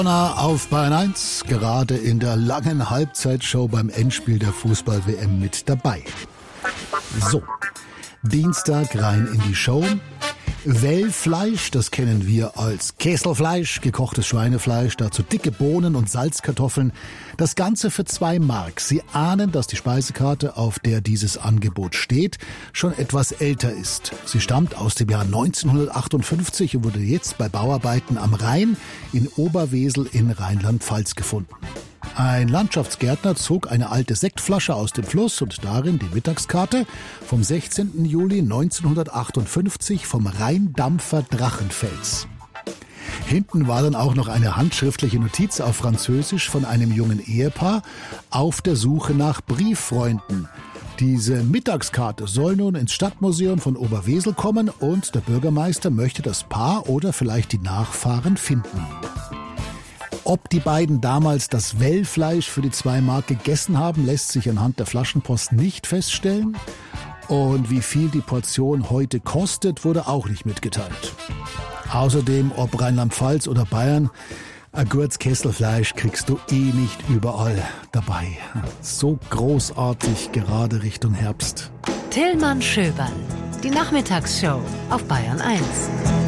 Auf Bayern 1, gerade in der langen Halbzeitshow beim Endspiel der Fußball-WM mit dabei. So, Dienstag rein in die Show. Wellfleisch, das kennen wir als Käselfleisch, gekochtes Schweinefleisch, dazu dicke Bohnen und Salzkartoffeln. Das Ganze für 2 Mark. Sie ahnen, dass die Speisekarte, auf der dieses Angebot steht, schon etwas älter ist. Sie stammt aus dem Jahr 1958 und wurde jetzt bei Bauarbeiten am Rhein in Oberwesel in Rheinland-Pfalz gefunden. Ein Landschaftsgärtner zog eine alte Sektflasche aus dem Fluss und darin die Mittagskarte vom 16. Juli 1958 vom Rheindampfer Drachenfels. Hinten war dann auch noch eine handschriftliche Notiz auf Französisch von einem jungen Ehepaar auf der Suche nach Brieffreunden. Diese Mittagskarte soll nun ins Stadtmuseum von Oberwesel kommen und der Bürgermeister möchte das Paar oder vielleicht die Nachfahren finden. Ob die beiden damals das Wellfleisch für die 2 Mark gegessen haben, lässt sich anhand der Flaschenpost nicht feststellen. Und wie viel die Portion heute kostet, wurde auch nicht mitgeteilt. Außerdem, ob Rheinland-Pfalz oder Bayern, ein gutes Kesselfleisch kriegst du nicht überall dabei. So großartig, gerade Richtung Herbst. Tillmann Schöberl, die Nachmittagsshow auf Bayern 1.